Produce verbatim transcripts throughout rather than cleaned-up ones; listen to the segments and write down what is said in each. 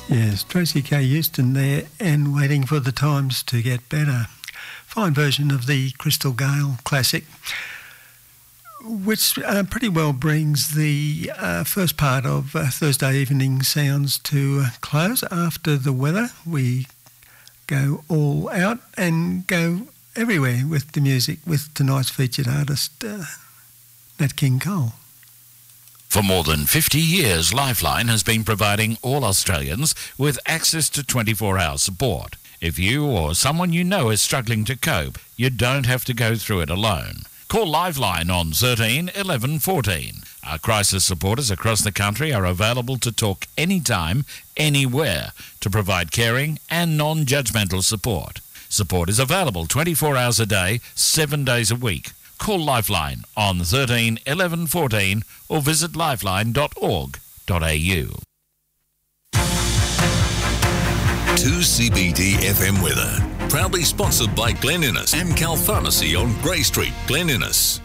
Yes, Tracy K. Houston there, and Waiting for the Times to Get Better. Fine version of the Crystal Gale classic, which uh, pretty well brings the uh, first part of uh, Thursday Evening Sounds to a close. After the weather, we go all out and go everywhere with the music, with tonight's featured artist, uh, Nat King Cole. For more than fifty years, Lifeline has been providing all Australians with access to twenty-four hour support. If you or someone you know is struggling to cope, you don't have to go through it alone. Call Lifeline on thirteen eleven fourteen. Our crisis supporters across the country are available to talk anytime, anywhere, to provide caring and non-judgmental support. Support is available twenty-four hours a day, seven days a week. Call Lifeline on thirteen eleven fourteen or visit lifeline dot org dot a u. two C B D F M weather. Proudly sponsored by Glen Innes and Cal Pharmacy on Grey Street, Glen Innes.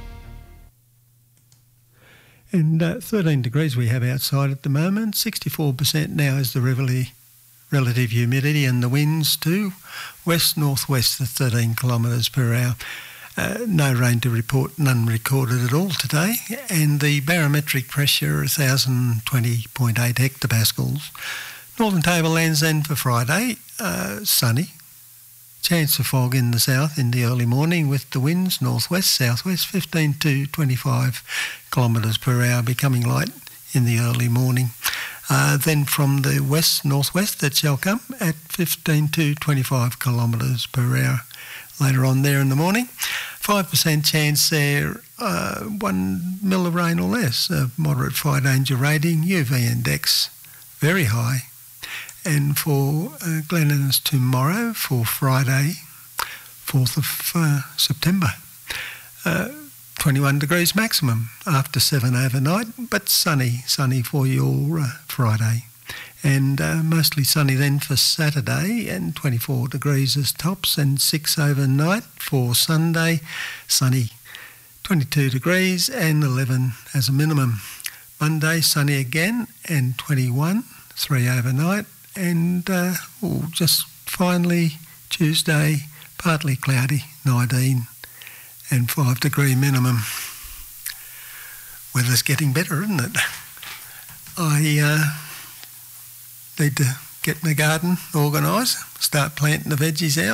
And uh, thirteen degrees we have outside at the moment. sixty-four percent now is the relative, relative humidity, and the winds too, west-northwest at thirteen kilometres per hour. Uh, no rain to report, none recorded at all today, and the barometric pressure one thousand twenty point eight hectopascals. Northern Tablelands then for Friday, uh, sunny. Chance of fog in the south in the early morning with the winds northwest, southwest, fifteen to twenty-five kilometres per hour, becoming light in the early morning. Uh, then from the west northwest that shall come at fifteen to twenty-five kilometres per hour later on there in the morning. five percent chance there, uh, one mil of rain or less, a moderate fire danger rating, U V index very high. And for uh, Glen Innes tomorrow, for Friday, fourth of uh, September, uh, twenty-one degrees maximum after seven overnight, but sunny, sunny for your uh, Friday. And uh, mostly sunny then for Saturday, and twenty-four degrees as tops, and six overnight for Sunday, sunny, twenty-two degrees and eleven as a minimum. Monday, sunny again, and twenty-one, three overnight, and uh, oh, just finally Tuesday, partly cloudy, nineteen and five degree minimum. Weather's getting better, isn't it? I uh, need to get my garden organised, start planting the veggies out.